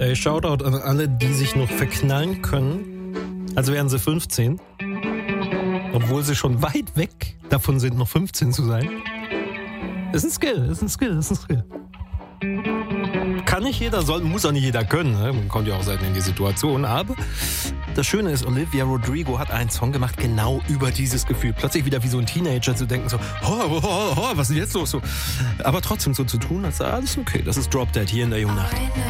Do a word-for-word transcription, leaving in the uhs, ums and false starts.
Ey, Shoutout an alle, die sich noch verknallen können, als wären sie fünfzehn. Obwohl sie schon weit weg davon sind, noch fünfzehn zu sein. Ist ein Skill, ist ein Skill, ist ein Skill. Kann nicht jeder, soll, muss auch nicht jeder können. Ne? Man kommt ja auch selten in die Situation. Aber das Schöne ist, Olivia Rodrigo hat einen Song gemacht, genau über dieses Gefühl. Plötzlich wieder wie so ein Teenager zu denken, so, oh, oh, oh, oh, was ist jetzt los? So. Aber trotzdem so zu tun, als sei alles okay. Das ist Drop Dead hier in der Jungen Nacht.